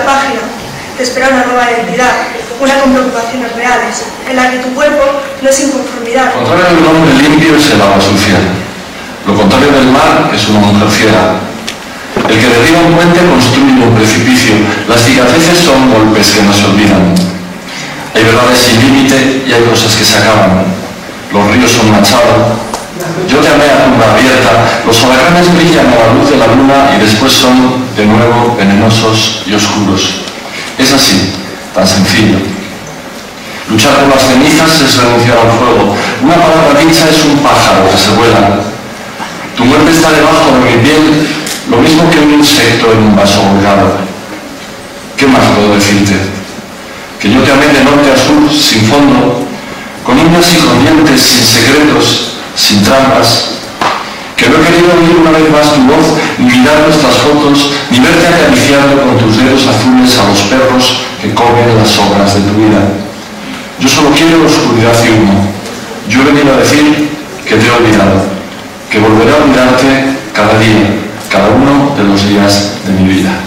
página te espera una nueva identidad, una con preocupaciones reales, en la que tu cuerpo no es inconformidad. Lo contrario del hombre limpio es el agua sucia. Lo contrario del mar es una mujer fiera. El que derriba un puente construye un precipicio. Las cicatrices son golpes que no se olvidan. Hay verdades sin límite y hay cosas que se acaban. Los ríos son manchados. Yo te amé a tumba abierta. Los alacranes brillan a la luz de la luna y después son, de nuevo, venenosos y oscuros. Es así, tan sencillo. Luchar con las cenizas es renunciar al fuego. Una palabra dicha es un pájaro que se vuela. Tu muerte está debajo de mi piel, lo mismo que un insecto en un vaso volcado. ¿Qué más puedo decirte? Que yo te amé de norte a sur, sin fondo, con uñas y con dientes, sin secretos, sin trampas. Que no he querido oír una vez más tu voz, ni mirar nuestras fotos, ni verte acariciando con tus dedos azules a los perros que comen las sobras de tu vida. Yo solo quiero oscuridad y humo. Yo he venido a decir que te he olvidado, que volveré a olvidarte cada día, cada uno de los días de mi vida.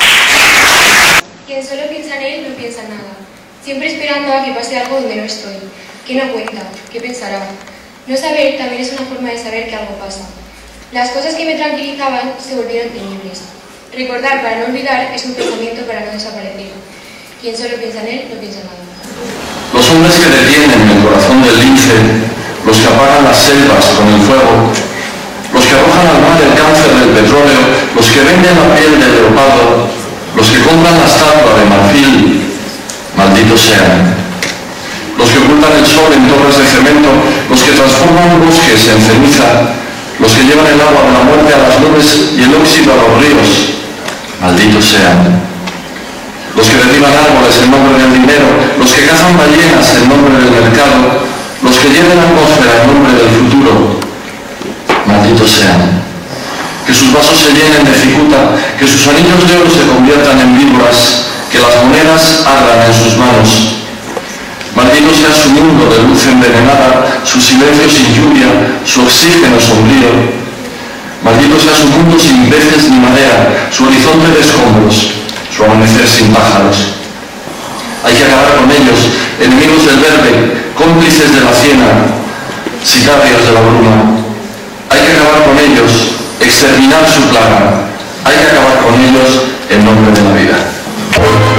Quien solo piensa en él no piensa en nada, siempre esperando a que pase algo donde no estoy. ¿Qué no cuenta? ¿Qué pensará? No saber también es una forma de saber que algo pasa. Las cosas que me tranquilizaban se volvieron temibles. Recordar para no olvidar es un pensamiento para no desaparecer. Quien solo piensa en él no piensa en nada. Los hombres que detienen el corazón del lince, los que apagan las selvas con el fuego, los que arrojan al mar el cáncer del petróleo, los que venden la piel del leopardo, los que compran la estatua de marfil, malditos sean. Los que ocultan el sol en torres de cemento, los que transforman bosques en ceniza, los que llevan el agua de la muerte a las nubes y el óxido a los ríos, malditos sean. Los que derriban árboles en nombre del dinero, los que cazan ballenas en nombre del mercado, los que llevan la atmósfera en nombre del futuro, malditos sean. Que sus vasos se llenen de cicuta, que sus anillos de oro se conviertan en víboras, que las monedas ardan en sus manos. Maldito sea su mundo de luz envenenada, su silencio sin lluvia, su oxígeno sombrío. Maldito sea su mundo sin peces ni marea, su horizonte de escombros, su amanecer sin pájaros. Hay que acabar con ellos, enemigos del verde, cómplices de la siena, sicarios de la bruma. Hay que acabar con ellos, exterminar su plaga. Hay que acabar con ellos en nombre de la vida.